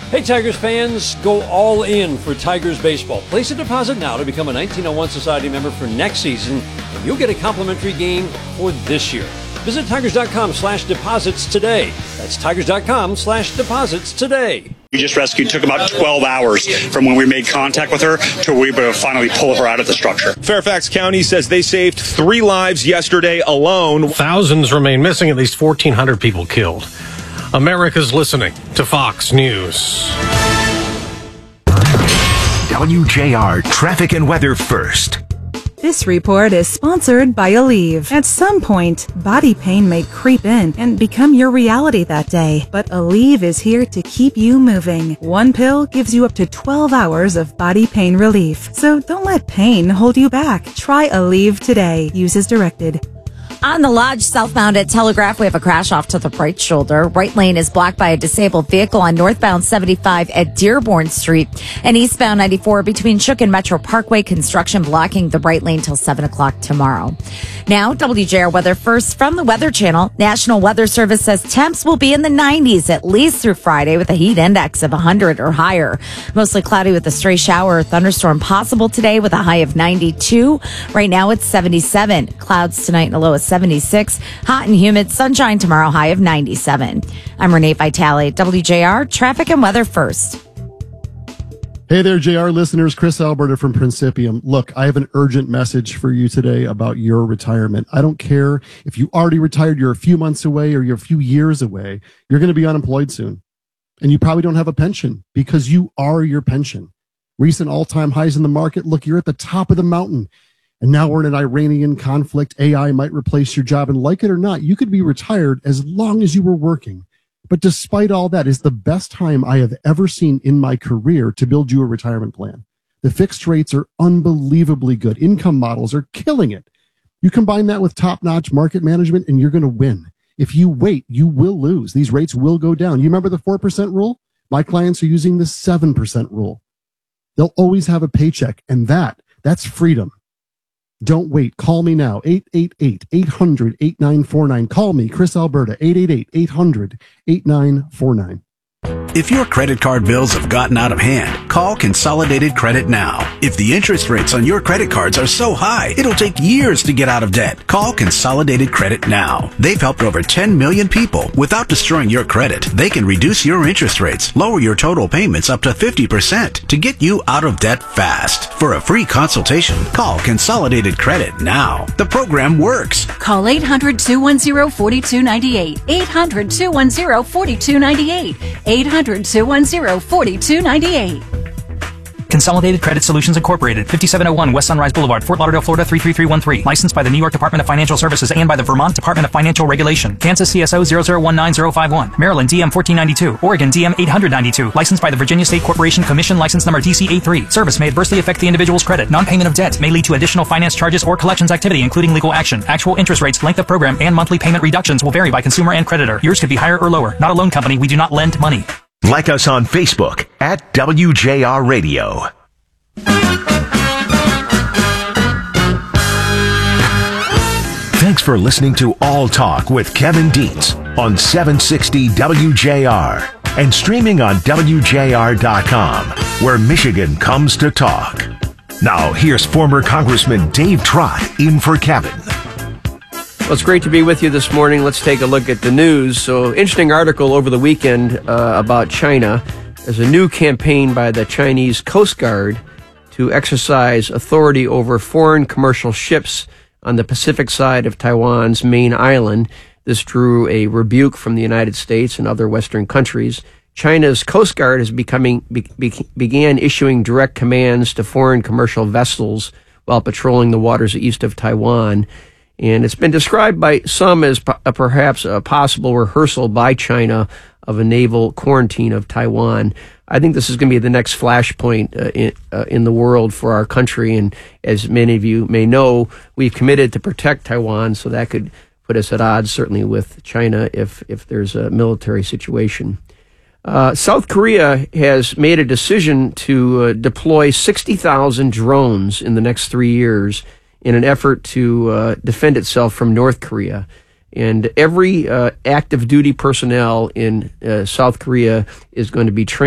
Hey Tigers fans, go all in for Tigers baseball. Place a deposit now to become a 1901 Society member for next season, and you'll get a complimentary game for this year. Visit Tigers.com/deposits today. That's Tigers.com/deposits today. We just rescued, took about 12 hours from when we made contact with her to we were able to finally pull her out of the structure. Fairfax County says they saved 3 lives yesterday alone. Thousands remain missing, at least 1,400 people killed. America's listening to Fox News. WJR Traffic and Weather First. This report is sponsored by Aleve. At some point, body pain may creep in and become your reality that day. But Aleve is here to keep you moving. One pill gives you up to 12 hours of body pain relief. So don't let pain hold you back. Try Aleve today. Use as directed. On the Lodge southbound at Telegraph, we have a crash off to the right shoulder. Right lane is blocked by a disabled vehicle on northbound 75 at Dearborn Street. And eastbound 94 between Shook and Metro Parkway, construction blocking the right lane till 7 o'clock tomorrow. Now, WJR weather first from the Weather Channel. National Weather Service says temps will be in the 90s at least through Friday with a heat index of 100 or higher. Mostly cloudy with a stray shower or thunderstorm possible today with a high of 92. Right now it's 77. Clouds tonight and a low of 76. Hot and humid. Sunshine tomorrow, high of 97. I'm Renee Vitale, WJR Traffic and Weather First. Hey there, JR listeners. Chris Alberta from Principium. Look, I have an urgent message for you today about your retirement. I don't care if you already retired, you're a few months away, or you're a few years away. You're going to be unemployed soon. And you probably don't have a pension because you are your pension. Recent all-time highs in the market. Look, you're at the top of the mountain. And now we're in an Iranian conflict. AI might replace your job. And like it or not, you could be retired as long as you were working. But despite all that, it's the best time I have ever seen in my career to build you a retirement plan. The fixed rates are unbelievably good. Income models are killing it. You combine that with top-notch market management and you're going to win. If you wait, you will lose. These rates will go down. You remember the 4% rule? My clients are using the 7% rule. They'll always have a paycheck, and that's freedom. Don't wait. Call me now. 888-800-8949. Call me, Chris Alberta, 888-800-8949. If your credit card bills have gotten out of hand, call Consolidated Credit now. If the interest rates on your credit cards are so high, it'll take years to get out of debt. Call Consolidated Credit now. They've helped over 10 million people. Without destroying your credit, they can reduce your interest rates, lower your total payments up to 50% to get you out of debt fast. For a free consultation, call Consolidated Credit now. The program works. Call 800-210-4298. 800-210-4298. 800-210-4298. Consolidated Credit Solutions Incorporated, 5701 West Sunrise Boulevard, Fort Lauderdale, Florida 33313. Licensed by the New York Department of Financial Services and by the Vermont Department of Financial Regulation. Kansas CSO 0019051. Maryland DM 1492. Oregon DM 892. Licensed by the Virginia State Corporation Commission License Number DC83. Service may adversely affect the individual's credit. Non-payment of debt may lead to additional finance charges or collections activity, including legal action. Actual interest rates, length of program, and monthly payment reductions will vary by consumer and creditor. Yours could be higher or lower. Not a loan company. We do not lend money. Like us on Facebook at WJR Radio. Thanks for listening to All Talk with Kevin Dietz on 760 WJR and streaming on WJR.com, where Michigan comes to talk. Now, here's former Congressman Dave Trott in for Kevin. Well, it's great to be with you this morning. Let's take a look at the news. So, interesting article over the weekend about China. There's a new campaign by the Chinese Coast Guard to exercise authority over foreign commercial ships on the Pacific side of Taiwan's main island. This drew a rebuke from the United States and other Western countries. China's Coast Guard has began issuing direct commands to foreign commercial vessels while patrolling the waters east of Taiwan. And it's been described by some as perhaps a possible rehearsal by China of a naval quarantine of Taiwan. I think this is going to be the next flashpoint in the world for our country. And as many of you may know, we've committed to protect Taiwan, so that could put us at odds, certainly, with China if there's a military situation. South Korea has made a decision to deploy 60,000 drones in the next 3 years in an effort to defend itself from North Korea. And every active duty personnel in South Korea is going to be trained